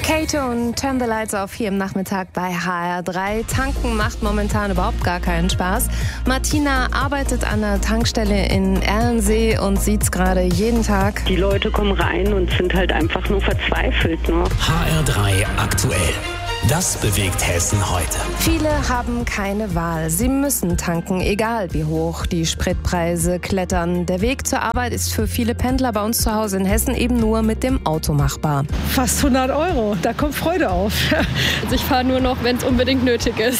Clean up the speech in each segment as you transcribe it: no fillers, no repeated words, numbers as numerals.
Kato und Turn the Lights Off hier im Nachmittag bei HR3. Tanken macht momentan überhaupt gar keinen Spaß. Martina arbeitet an der Tankstelle in Erlensee und sieht's gerade jeden Tag. Die Leute kommen rein und sind halt einfach nur verzweifelt. HR3 aktuell. Das bewegt Hessen heute. Viele haben keine Wahl. Sie müssen tanken, egal wie hoch die Spritpreise klettern. Der Weg zur Arbeit ist für viele Pendler bei uns zu Hause in Hessen eben nur mit dem Auto machbar. Fast 100 €, da kommt Freude auf. Also ich fahre nur noch, wenn es unbedingt nötig ist.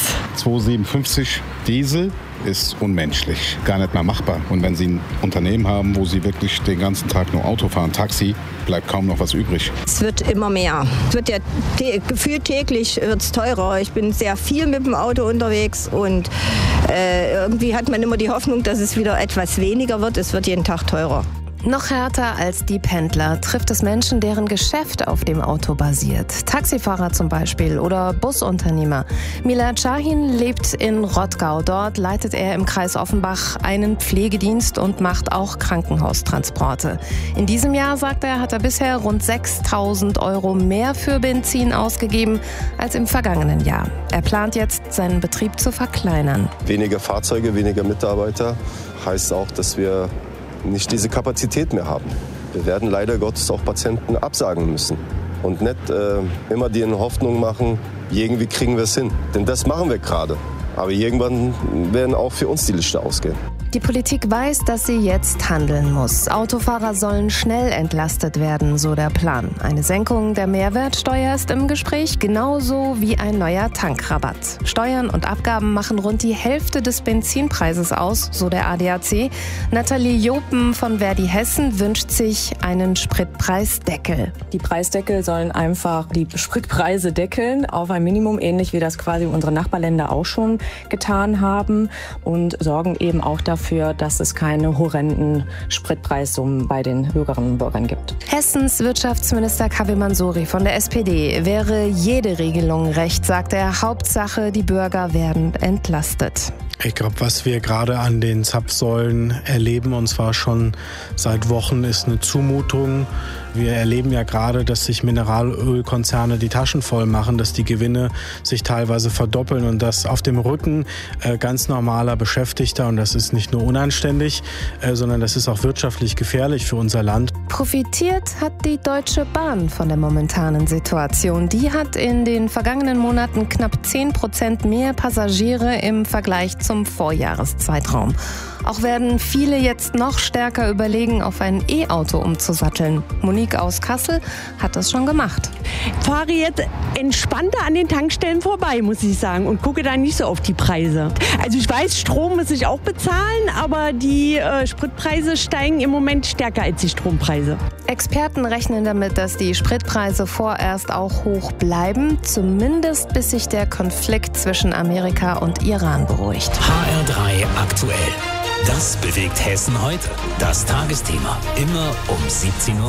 2,57 Diesel ist unmenschlich, gar nicht mehr machbar. Und wenn Sie ein Unternehmen haben, wo Sie wirklich den ganzen Tag nur Auto fahren, Taxi, bleibt kaum noch was übrig. Es wird immer mehr. Es wird ja gefühlt täglich wird's teurer. Ich bin sehr viel mit dem Auto unterwegs und irgendwie hat man immer die Hoffnung, dass es wieder etwas weniger wird. Es wird jeden Tag teurer. Noch härter als die Pendler trifft es Menschen, deren Geschäft auf dem Auto basiert. Taxifahrer zum Beispiel oder Busunternehmer. Milad Shahin lebt in Rottgau. Dort leitet er im Kreis Offenbach einen Pflegedienst und macht auch Krankenhaustransporte. In diesem Jahr, sagt er, hat er bisher rund 6.000 € mehr für Benzin ausgegeben als im vergangenen Jahr. Er plant jetzt, seinen Betrieb zu verkleinern. Weniger Fahrzeuge, weniger Mitarbeiter heißt auch, dass wir nicht diese Kapazität mehr haben. Wir werden leider Gottes auch Patienten absagen müssen und nicht immer die Hoffnung machen, irgendwie kriegen wir es hin. Denn das machen wir gerade. Aber irgendwann werden auch für uns die Lichter ausgehen. Die Politik weiß, dass sie jetzt handeln muss. Autofahrer sollen schnell entlastet werden, so der Plan. Eine Senkung der Mehrwertsteuer ist im Gespräch, genauso wie ein neuer Tankrabatt. Steuern und Abgaben machen rund die Hälfte des Benzinpreises aus, so der ADAC. Nathalie Jopen von Verdi Hessen wünscht sich einen Spritpreisdeckel. Die Preisdeckel sollen einfach die Spritpreise deckeln auf ein Minimum, ähnlich wie das quasi unsere Nachbarländer auch schon getan haben, und sorgen eben auch dafür, dass es keine horrenden Spritpreissummen bei den Bürgerinnen und Bürgern gibt. Hessens Wirtschaftsminister Kaveh Mansuri von der SPD wäre jede Regelung recht, sagt er. Hauptsache, die Bürger werden entlastet. Ich glaube, was wir gerade an den Zapfsäulen erleben, und zwar schon seit Wochen, ist eine Zumutung. Wir erleben ja gerade, dass sich Mineralölkonzerne die Taschen voll machen, dass die Gewinne sich teilweise verdoppeln und das auf dem Rücken ganz normaler Beschäftigter. Und das ist nicht nur unanständig, sondern das ist auch wirtschaftlich gefährlich für unser Land. Profitiert hat die Deutsche Bahn von der momentanen Situation. Die hat in den vergangenen Monaten knapp 10% mehr Passagiere im Vergleich zum Vorjahreszeitraum. Auch werden viele jetzt noch stärker überlegen, auf ein E-Auto umzusatteln. Monique aus Kassel hat das schon gemacht. Ich fahre jetzt entspannter an den Tankstellen vorbei, muss ich sagen, und gucke da nicht so auf die Preise. Also ich weiß, Strom muss ich auch bezahlen, aber die Spritpreise steigen im Moment stärker als die Strompreise. Experten rechnen damit, dass die Spritpreise vorerst auch hoch bleiben, zumindest bis sich der Konflikt zwischen Amerika und Iran beruhigt. HR3 aktuell. Das bewegt Hessen heute. Das Tagesthema. Immer um 17:05 Uhr.